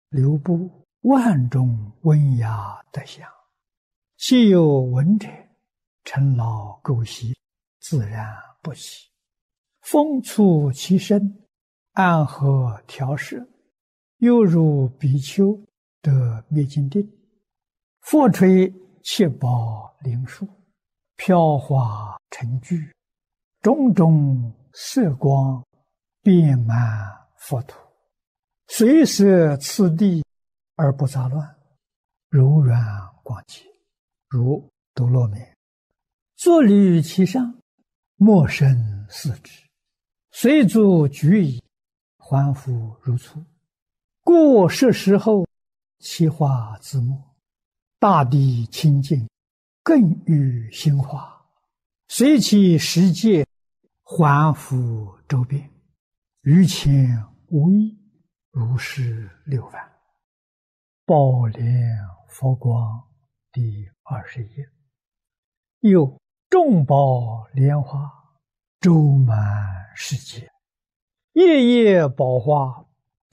流布万种温雅德相，其有闻者，尘劳垢习，自然不息。风促其身，安和调摄，犹如比丘得灭尽定。佛吹七宝灵树，飘华成聚，种种色光遍满佛土，随摄次第而不杂乱，柔软广洁，如多罗面。坐立其上，莫生四肢，随足举矣，还复如初。故是时候，其化自没，大地清净，更愈兴化，随其世界，还复周遍，于前无异，如是六番。宝莲佛光第20页。又众宝莲花周满世界，夜夜宝花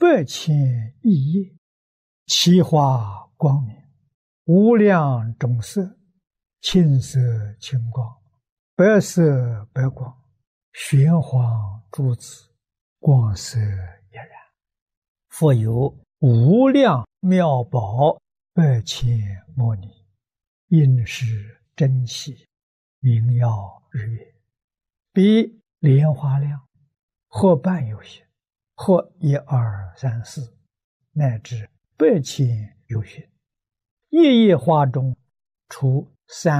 8,000亿叶，其花光明，无量种色，青色青光，白色白光，玄黄珠子，光色俨然。复有无量妙宝8,000摩尼，应是珍稀，明耀日月，比莲花量，或半有形，或1、2、3、4，乃至8,000有形。夜夜花中出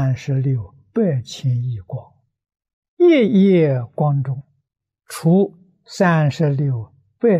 36 8,000亿光，夜夜光中出36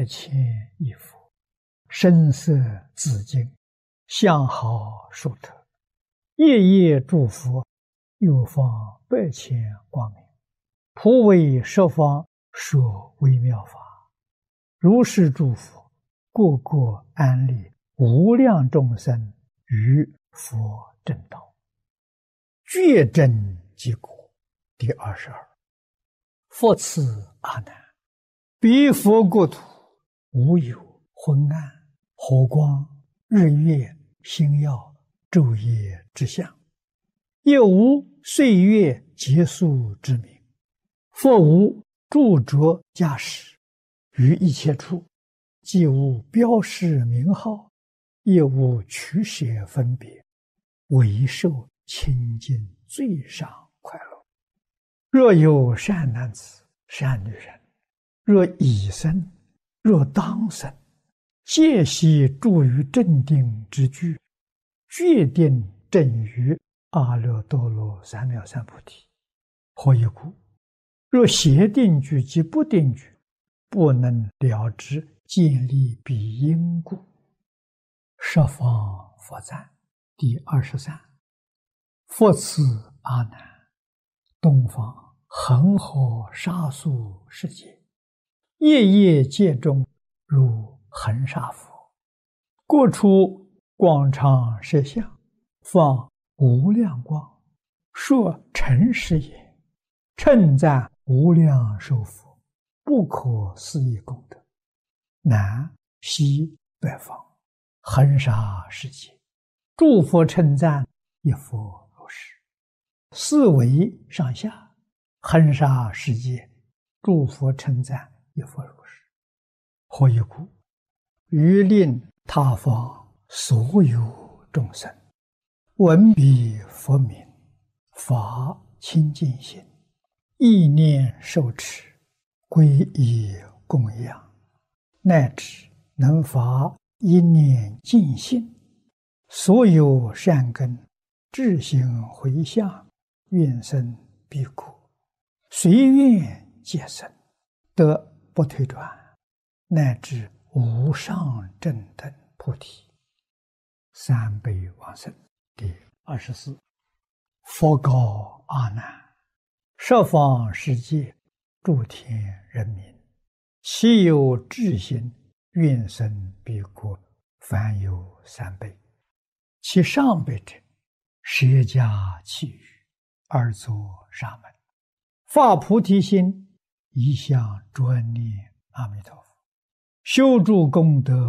8,000亿佛，声色紫金，相好殊特。夜夜诸佛又放8,000光明，普为十方说微妙法。如是诸佛，个个安立无量众生于佛正道，觉真即果。第22。复次阿难，彼佛国土无有昏暗、火光、日月、星耀、昼夜之相，也无岁月结束之名。复无著着驾驶，于一切处，既无标示名号，也无取舍分别，唯受清净最上快乐。若有善男子、善女人，若已生，若当生，皆悉住于正定之具，决定正于阿耨多罗三藐三菩提。何以故？若邪定具及不定具，不能了知建立彼因故。十方佛赞第23。复次阿难，东方恒河沙数世界，夜夜界中如恒沙佛，各处广长舌相，放无量光，说诚实也，称赞无量寿佛，不可思议功德。南西北方恒沙世界，诸佛称赞一佛如是。四维上下恒沙世界，诸佛称赞一佛如是。何以故？于令他方所有众生闻彼佛名，发清净心，意念受持，皈依供养，乃至能发一念净心，所有善根智行回向，愿生彼国，随愿皆生，得不退转，乃至无上正等菩提。三辈往生第24。佛告阿难，十方世界诸天人民，其有智心，愿生彼国，凡有3辈。其上辈者，舍家弃欲，而作沙门，发菩提心，一向专念阿弥陀佛，修诸功德